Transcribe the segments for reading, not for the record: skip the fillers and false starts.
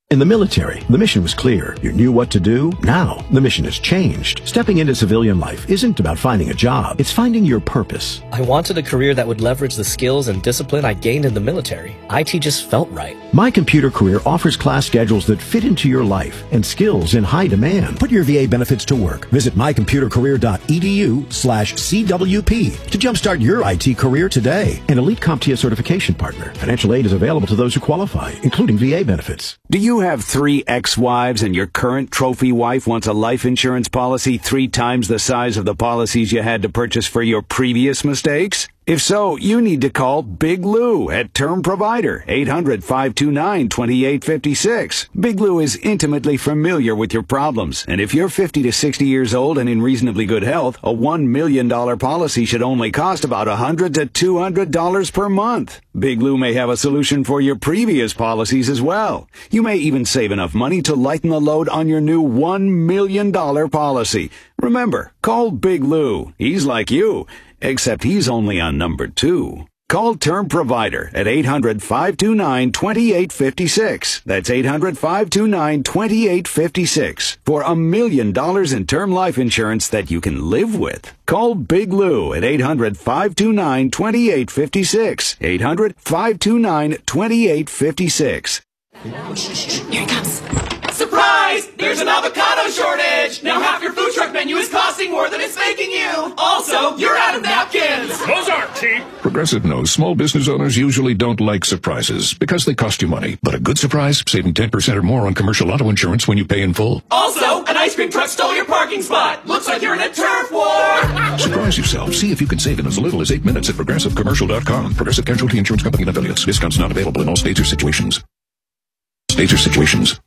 In the military, the mission was clear. You knew what to do. Now, the mission has changed. Stepping into civilian life isn't about finding a job. It's finding your purpose. I wanted a career that would leverage the skills and discipline I gained in the military. IT just felt right. My Computer Career offers class schedules that fit into your life and skills in high demand. Put your VA benefits to work. Visit mycomputercareer.edu/CWP to jumpstart your IT career today. An elite CompTIA certification partner. Financial aid is available to those who qualify, including VA benefits. Do you have 3 ex-wives and your current trophy wife wants a life insurance policy 3 times the size of the policies you had to purchase for your previous mistakes? If so, you need to call Big Lou at Term Provider, 800-529-2856. Big Lou is intimately familiar with your problems, and if you're 50 to 60 years old and in reasonably good health, a $1 million policy should only cost about $100 to $200 per month. Big Lou may have a solution for your previous policies as well. You may even save enough money to lighten the load on your new $1 million policy. Remember, call Big Lou. He's like you, except he's only on number 2. Call Term Provider at 800-529-2856. That's 800-529-2856 for $1 million in term life insurance that you can live with. Call Big Lou at 800-529-2856. 800-529-2856. Here he comes. Surprise! There's an avocado shortage! Now half your food truck menu is costing more than it's making you! Also, you're out of napkins! Those aren't cheap! Progressive knows small business owners usually don't like surprises because they cost you money. But a good surprise, saving 10% or more on commercial auto insurance when you pay in full. Also, an ice cream truck stole your parking spot! Looks like you're in a turf war! Surprise yourself. See if you can save in as little as 8 minutes at ProgressiveCommercial.com. Progressive Casualty Insurance Company and affiliates. Discounts not available in all states or situations. States or situations.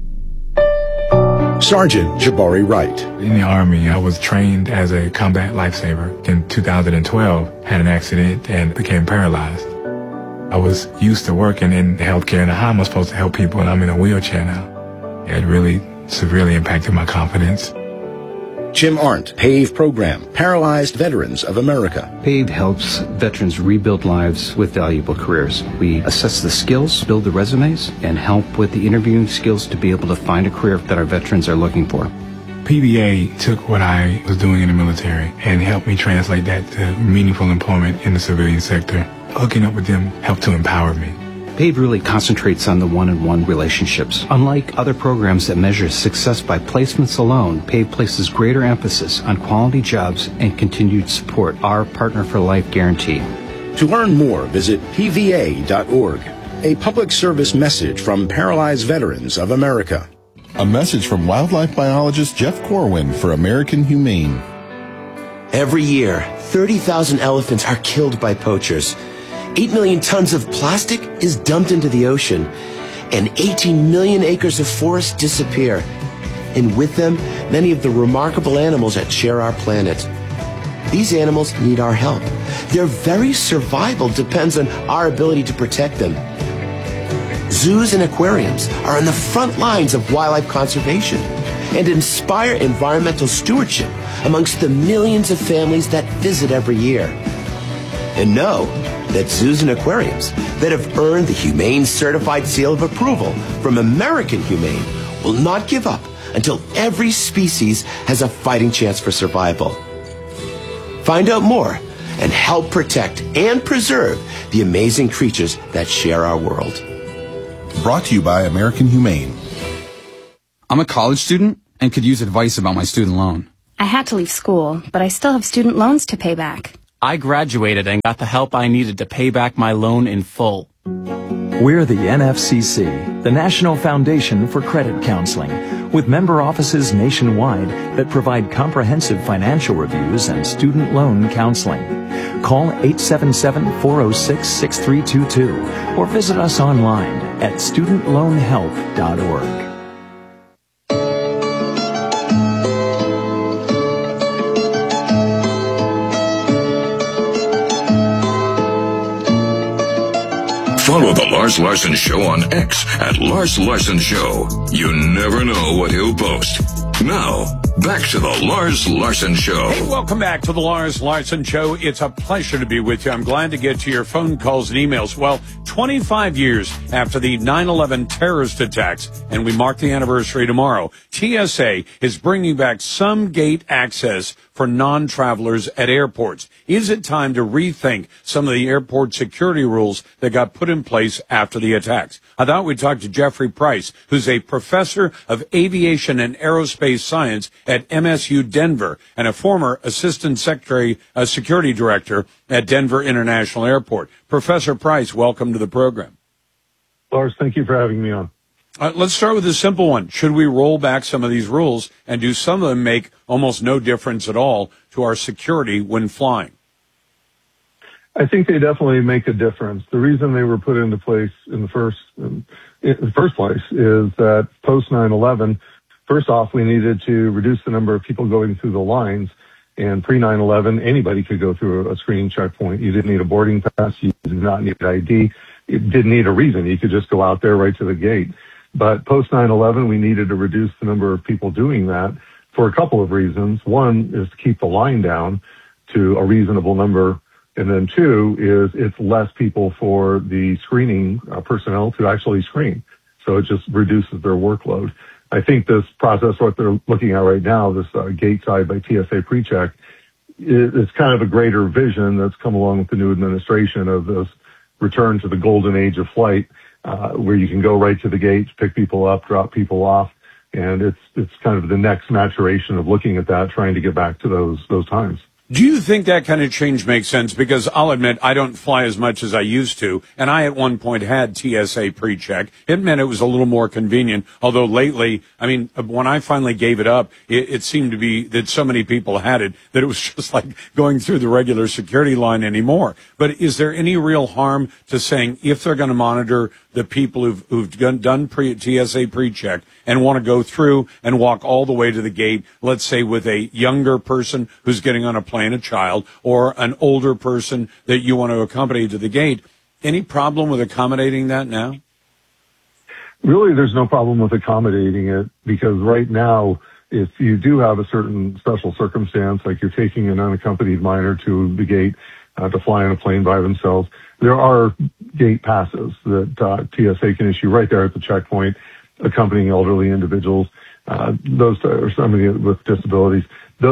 Sergeant Jabari Wright. In the Army, I was trained as a combat lifesaver. In 2012, had an accident and became paralyzed. I was used to working in healthcare and how am I supposed to help people, and I'm in a wheelchair now. It really severely impacted my confidence. Jim Arndt, PAVE Program, Paralyzed Veterans of America. PAVE helps veterans rebuild lives with valuable careers. We assess the skills, build the resumes, and help with the interviewing skills to be able to find a career that our veterans are looking for. PVA took what I was doing in the military and helped me translate that to meaningful employment in the civilian sector. Hooking up with them helped to empower me. PAVE really concentrates on the one-on-one relationships. Unlike other programs that measure success by placements alone, PAVE places greater emphasis on quality jobs and continued support, our Partner for Life guarantee. To learn more, visit pva.org. A public service message from Paralyzed Veterans of America. A message from wildlife biologist Jeff Corwin for American Humane. Every year, 30,000 elephants are killed by poachers. 8 million tons of plastic is dumped into the ocean, and 18 million acres of forest disappear. And with them, many of the remarkable animals that share our planet. These animals need our help. Their very survival depends on our ability to protect them. Zoos and aquariums are on the front lines of wildlife conservation and inspire environmental stewardship amongst the millions of families that visit every year. And know that zoos and aquariums that have earned the Humane Certified Seal of Approval from American Humane will not give up until every species has a fighting chance for survival. Find out more and help protect and preserve the amazing creatures that share our world. Brought to you by American Humane. I'm a college student and could use advice about my student loan. I had to leave school, but I still have student loans to pay back. I graduated and got the help I needed to pay back my loan in full. We're the NFCC, the National Foundation for Credit Counseling, with member offices nationwide that provide comprehensive financial reviews and student loan counseling. Call 877-406-6322 or visit us online at studentloanhelp.org. Follow The Lars Larson Show on X at Lars Larson Show. You never know what he'll post. Now, back to the Lars Larson Show. Hey, welcome back to the Lars Larson Show. It's a pleasure to be with you. I'm glad to get to your phone calls and emails. Well, 25 years after the 9/11 terrorist attacks, and we mark the anniversary tomorrow, TSA is bringing back some gate access for non-travelers at airports. Is it time to rethink some of the airport security rules that got put in place after the attacks? I thought we'd talk to Jeffrey Price, who's a professor of aviation and aerospace science at MSU Denver and a former assistant security director at Denver International Airport. Professor Price, welcome to the program. Lars, thank you for having me on. Let's start with a simple one. Should we roll back some of these rules, and do some of them make almost no difference at all to our security when flying? I think they definitely make a difference. The reason they were put into place in the first place is that post 9/11, first off, we needed to reduce the number of people going through the lines. And pre 9/11, anybody could go through a screening checkpoint. You didn't need a boarding pass. You did not need ID. You didn't need a reason. You could just go out there right to the gate. But post 9/11, we needed to reduce the number of people doing that for a couple of reasons. One is to keep the line down to a reasonable number. And then two is it's less people for the screening personnel to actually screen. So it just reduces their workload. I think this process, what they're looking at right now, this gate side by TSA PreCheck, it's kind of a greater vision that's come along with the new administration of this return to the golden age of flight, where you can go right to the gates, pick people up, drop people off. And it's kind of the next maturation of looking at that, trying to get back to those times. Do you think that kind of change makes sense? Because I'll admit I don't fly as much as I used to, and I at one point had TSA PreCheck. It meant it was a little more convenient, although lately, I mean, when I finally gave it up, it seemed to be that so many people had it that it was just like going through the regular security line anymore. But is there any real harm to saying if they're going to monitor the people who've done TSA PreCheck and want to go through and walk all the way to the gate, let's say with a younger person who's getting on a plane, a child, or an older person that you want to accompany to the gate, any problem with accommodating that now? Really, there's no problem with accommodating it, because right now, if you do have a certain special circumstance, like you're taking an unaccompanied minor to the gate to fly on a plane by themselves, there are gate passes that TSA can issue right there at the checkpoint, accompanying elderly individuals. Those are somebody with disabilities.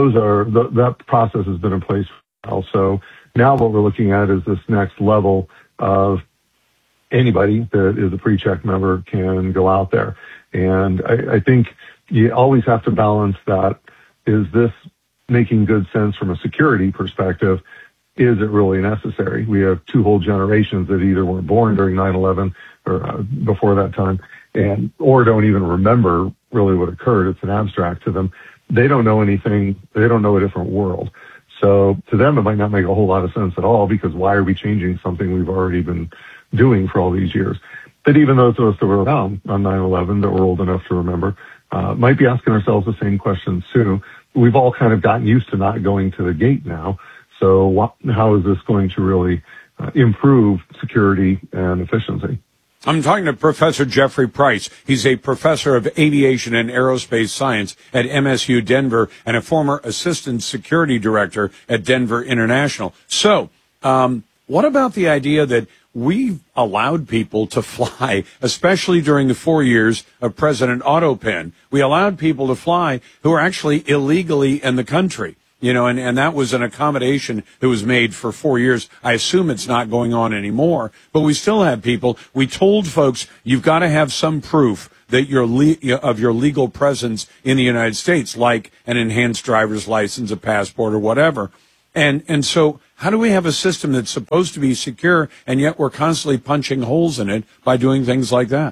That process has been in place for a while. So now what we're looking at is this next level of anybody that is a PreCheck member can go out there. And I think you always have to balance that. Is this making good sense from a security perspective? Is it really necessary? We have two whole generations that either weren't born during 9/11 or before that time, or don't even remember really what occurred. It's an abstract to them. They don't know anything. They don't know a different world. So to them, it might not make a whole lot of sense at all, because why are we changing something we've already been doing for all these years? But even those of us that were around on 9/11 that were old enough to remember might be asking ourselves the same questions too. We've all kind of gotten used to not going to the gate now. So how is this going to really improve security and efficiency? I'm talking to Professor Jeffrey Price. He's a professor of aviation and aerospace science at MSU Denver and a former assistant security director at Denver International. So, what about the idea that we've allowed people to fly, especially during the 4 years of President Otto Penn? We allowed people to fly who are actually illegally in the country. You know, and that was an accommodation that was made for 4 years. I assume it's not going on anymore, but we still have people. We told folks, you've got to have some proof that of your legal presence in the United States, like an enhanced driver's license, a passport, or whatever. And so how do we have a system that's supposed to be secure, and yet we're constantly punching holes in it by doing things like that?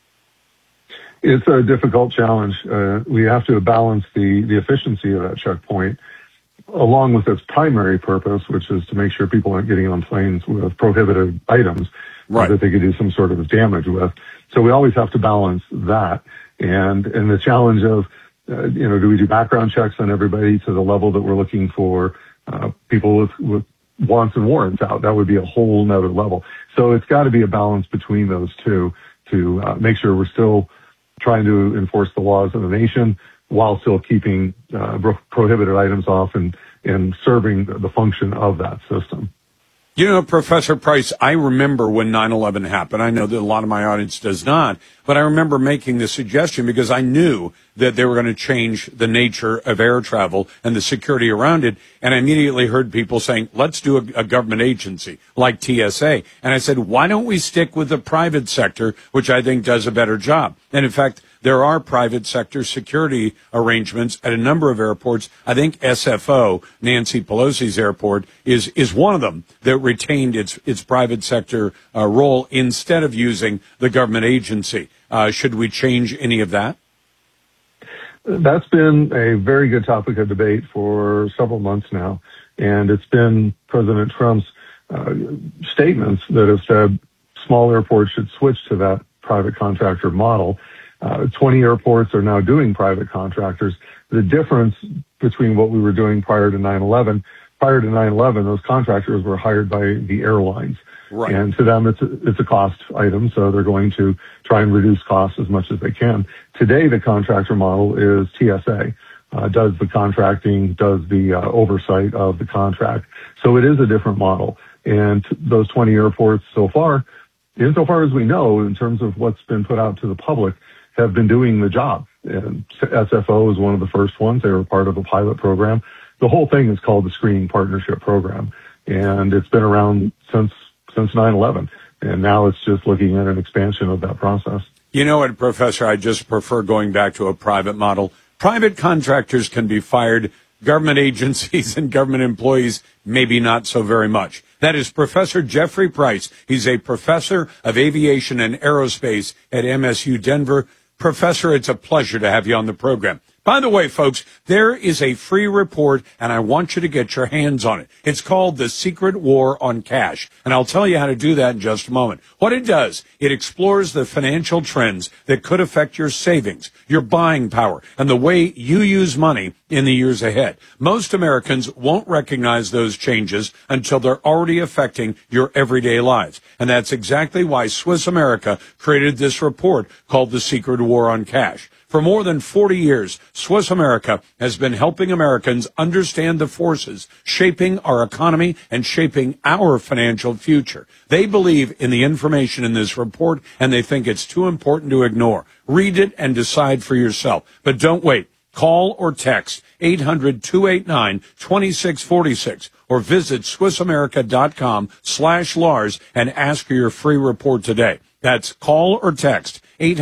It's a difficult challenge. We have to balance the efficiency of that checkpoint along with its primary purpose, which is to make sure people aren't getting on planes with prohibited items that they could do some sort of damage with. So we always have to balance that. And the challenge of, do we do background checks on everybody to the level that we're looking for people with wants and warrants out? That would be a whole nother level. So it's got to be a balance between those two to make sure we're still trying to enforce the laws of the nation, while still keeping prohibited items off and serving the function of that system. You know, Professor Price, I remember when 9/11 happened. I know that a lot of my audience does not, but I remember making the suggestion because I knew that they were going to change the nature of air travel and the security around it. And I immediately heard people saying, let's do a government agency like TSA. And I said, why don't we stick with the private sector, which I think does a better job? And in fact, there are private sector security arrangements at a number of airports. I think SFO, Nancy Pelosi's airport, is one of them that retained its private sector role instead of using the government agency. Should we change any of that? That's been a very good topic of debate for several months now. And it's been President Trump's statements that have said small airports should switch to that private contractor model. 20 airports are now doing private contractors. The difference between what we were doing prior to 9/11, those contractors were hired by the airlines. Right. And to them, it's a cost item, so they're going to try and reduce costs as much as they can. Today, the contractor model is TSA, does the contracting, does the oversight of the contract. So it is a different model. And those 20 airports so far, insofar as we know, in terms of what's been put out to the public, have been doing the job. And SFO is one of the first ones. They were part of a pilot program. The whole thing is called the Screening Partnership Program, and it's been around since 9/11. And now it's just looking at an expansion of that process. You know what, Professor, I just prefer going back to a private model. Private contractors can be fired. Government agencies and government employees, maybe not so very much. That is Professor Jeffrey Price. He's a professor of aviation and aerospace at MSU Denver. Professor, it's a pleasure to have you on the program. By the way, folks, there is a free report, and I want you to get your hands on it. It's called The Secret War on Cash, and I'll tell you how to do that in just a moment. What it does, it explores the financial trends that could affect your savings, your buying power, and the way you use money in the years ahead. Most Americans won't recognize those changes until they're already affecting your everyday lives. And that's exactly why Swiss America created this report called The Secret War on Cash. For more than 40 years, Swiss America has been helping Americans understand the forces shaping our economy and shaping our financial future. They believe in the information in this report, and they think it's too important to ignore. Read it and decide for yourself. But don't wait. Call or text 800-289-2646 or visit SwissAmerica.com/Lars and ask for your free report today. That's call or text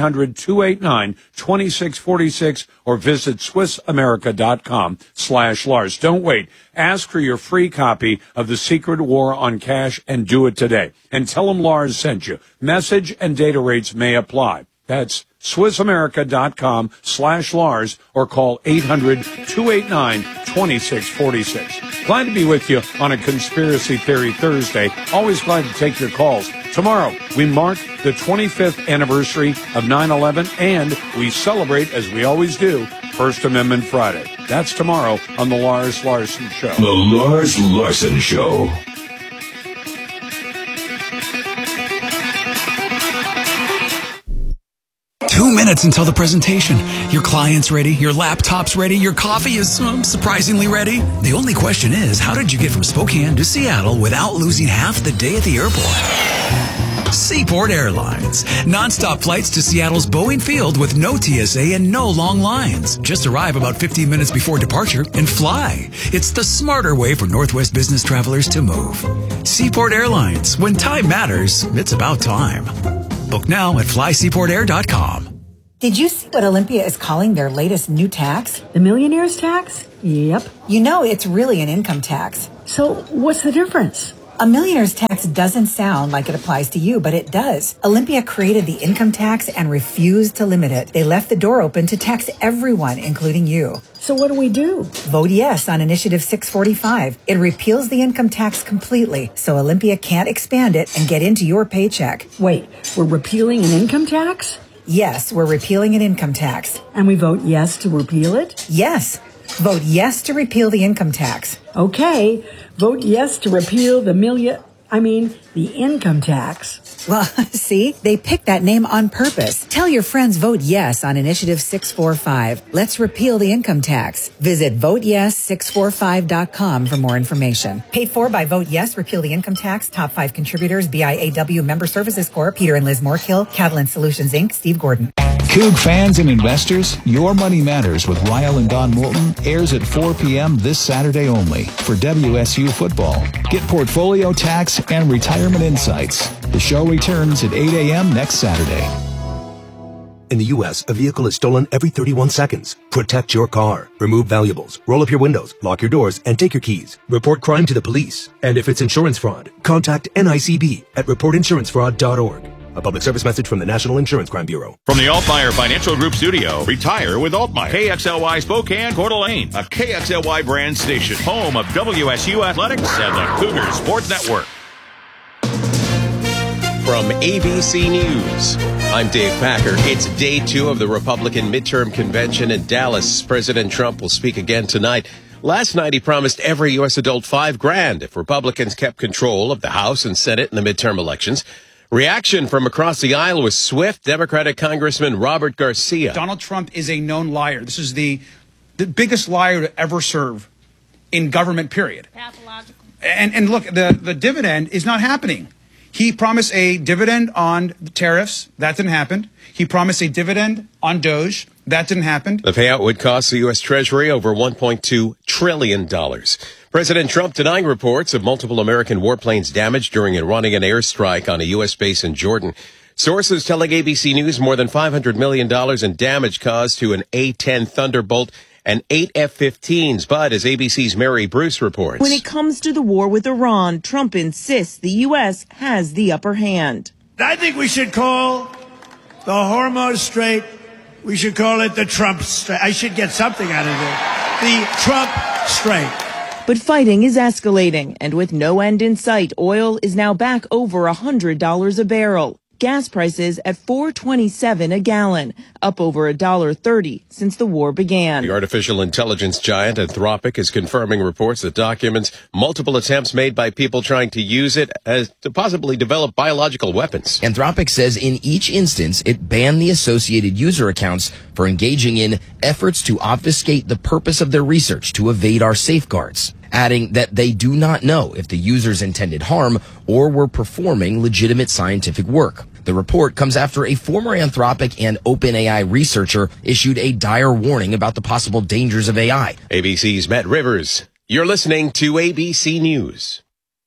800-289-2646 or visit SwissAmerica.com/Lars. Don't wait. Ask for your free copy of The Secret War on Cash and do it today. And tell them Lars sent you. Message and data rates may apply. That's SwissAmerica.com/Lars or call 800-289-2646. Glad to be with you on a Conspiracy Theory Thursday. Always glad to take your calls. Tomorrow, we mark the 25th anniversary of 9/11, and we celebrate, as we always do, First Amendment Friday. That's tomorrow on The Lars Larson Show. The Lars Larson Show. Minutes until the presentation. Your client's ready, your laptop's ready, your coffee is surprisingly ready. The only question is, how did you get from Spokane to Seattle without losing half the day at the airport? Seaport Airlines. Non-stop flights to Seattle's Boeing Field with no TSA and no long lines. Just arrive about 15 minutes before departure and fly. It's the smarter way for Northwest business travelers to move. Seaport Airlines. When time matters, it's about time. Book now at flyseaportair.com. Did you see what Olympia is calling their latest new tax? The millionaire's tax? Yep. You know it's really an income tax. So what's the difference? A millionaire's tax doesn't sound like it applies to you, but it does. Olympia created the income tax and refused to limit it. They left the door open to tax everyone, including you. So what do? Vote yes on Initiative 645. It repeals the income tax completely, so Olympia can't expand it and get into your paycheck. Wait, we're repealing an income tax? Yes, we're repealing an income tax. And we vote yes to repeal it? Yes. Vote yes to repeal the income tax. Okay. Vote yes to repeal the I mean, the income tax. Well, see, they picked that name on purpose. Tell your friends vote yes on Initiative 645. Let's repeal the income tax. Visit voteyes645.com for more information. Paid for by Vote Yes, Repeal the Income Tax. Top 5 contributors, BIAW Member Services Corp., Peter and Liz Moorkill, Catalan Solutions, Inc., Steve Gordon. Coug fans and investors, Your Money Matters with Ryle and Don Moulton airs at 4 p.m. this Saturday only for WSU football. Get portfolio, tax, and retirement insights. The show returns at 8 a.m. next Saturday. In the U.S., a vehicle is stolen every 31 seconds. Protect your car. Remove valuables. Roll up your windows. Lock your doors. And take your keys. Report crime to the police. And if it's insurance fraud, contact NICB at reportinsurancefraud.org. A public service message from the National Insurance Crime Bureau. From the Altmaier Financial Group studio, retire with Altmaier. KXLY Spokane, Coeur d'Alene, a KXLY brand station, home of WSU Athletics and the Cougar Sports Network. From ABC News, I'm Dave Packer. It's day 2 of the Republican midterm convention in Dallas. President Trump will speak again tonight. Last night, he promised every U.S. adult $5,000 if Republicans kept control of the House and Senate in the midterm elections. Reaction from across the aisle was swift. Democratic Congressman Robert Garcia. Donald Trump is a known liar. This is the biggest liar to ever serve in government, period. Pathological. And look, the dividend is not happening. He promised a dividend on the tariffs. That didn't happen. He promised a dividend on Doge. That didn't happen. The payout would cost the U.S. Treasury over $1.2 trillion. President Trump denying reports of multiple American warplanes damaged during an Iranian airstrike on a U.S. base in Jordan. Sources telling ABC News more than $500 million in damage caused to an A-10 Thunderbolt and 8 F-15s. But as ABC's Mary Bruce reports, when it comes to the war with Iran, Trump insists the U.S. has the upper hand. I think we should call the Hormuz Strait, we should call it the Trump Strait. I should get something out of it. The Trump Strait. But fighting is escalating, and with no end in sight, oil is now back over $100 a barrel. Gas prices at $4.27 a gallon, up over $1.30 since the war began. The artificial intelligence giant Anthropic is confirming reports that documents multiple attempts made by people trying to use it as to possibly develop biological weapons. Anthropic says in each instance, it banned the associated user accounts for engaging in efforts to obfuscate the purpose of their research to evade our safeguards, adding that they do not know if the users intended harm or were performing legitimate scientific work. The report comes after a former Anthropic and OpenAI researcher issued a dire warning about the possible dangers of AI. ABC's Matt Rivers. You're listening to ABC News.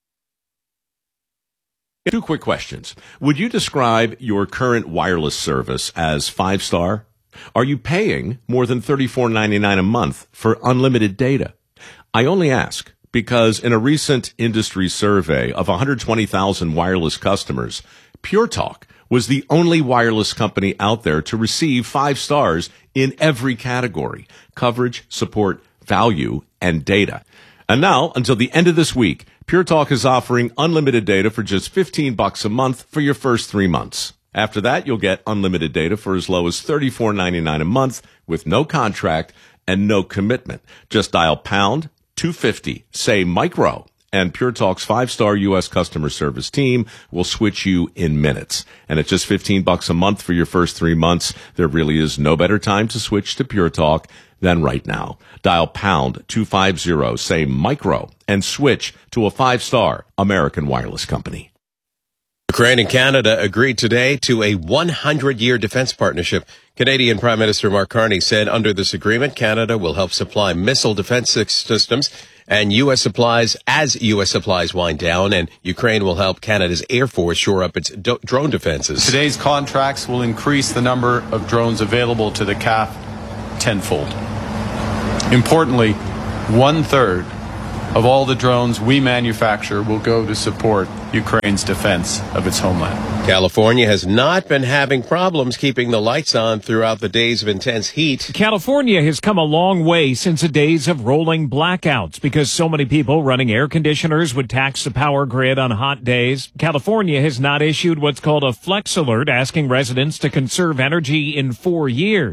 2 quick questions. Would you describe your current wireless service as 5-star? Are you paying more than $34.99 a month for unlimited data? I only ask because in a recent industry survey of 120,000 wireless customers, Pure Talk was the only wireless company out there to receive 5 stars in every category: coverage, support, value, and data. And now, until the end of this week, Pure Talk is offering unlimited data for just $15 a month for your first 3 months. After that, you'll get unlimited data for as low as $34.99 a month with no contract and no commitment. Just dial pound 250, say micro, and Pure Talk's 5-star U.S. customer service team will switch you in minutes. And at just $15 a month for your first 3 months, there really is no better time to switch to Pure Talk than right now. Dial pound 250, say micro, and switch to a 5-star American wireless company. Ukraine and Canada agreed today to a 100-year defense partnership. Canadian Prime Minister Mark Carney said under this agreement, Canada will help supply missile defense systems and U.S. supplies as U.S. supplies wind down, and Ukraine will help Canada's Air Force shore up its drone defenses. Today's contracts will increase the number of drones available to the CAF tenfold. Importantly, 1/3 of all the drones we manufacture will go to support Ukraine's defense of its homeland. California has not been having problems keeping the lights on throughout the days of intense heat. California has come a long way since the days of rolling blackouts because so many people running air conditioners would tax the power grid on hot days. California has not issued what's called a flex alert asking residents to conserve energy in 4 years.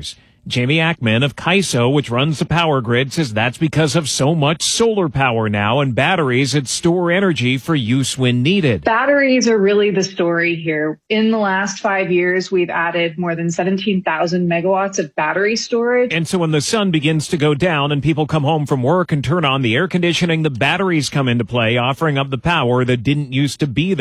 Jamie Ackman of CAISO, which runs the power grid, says that's because of so much solar power now and batteries that store energy for use when needed. Batteries are really the story here. In the last 5 years, we've added more than 17,000 megawatts of battery storage. And so when the sun begins to go down and people come home from work and turn on the air conditioning, the batteries come into play, offering up the power that didn't used to be there.